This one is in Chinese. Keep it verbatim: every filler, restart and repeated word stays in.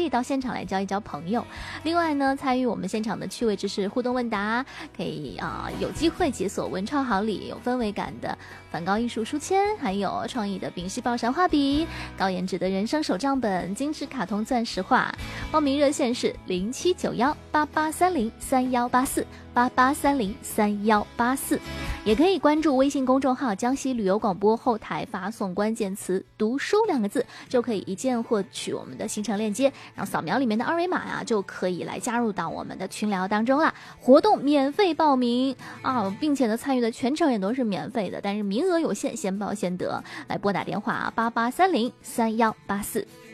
到现场来交一交朋友。另外呢，参与我们现场的趣味知识互动问答，可以啊、呃、有机会解锁文创好礼，有氛围感的梵高艺术书签，还有创意的丙烯爆闪画笔，高颜值的人生手账本，精致卡通钻石画。报名热线是零七九幺八八三零三幺八四八八三零三幺八四，也可以关注微信公众号江西旅游广播，后台发送关键词读书两个字，就可以一键获取我们的行程链接，然后扫描里面的二维码呀、啊，就可以来加入到我们的群聊当中啦。活动免费报名啊，并且呢参与的全程也都是免费的，但是名额有限，先报先得。来拨打电话八八三零三幺八四。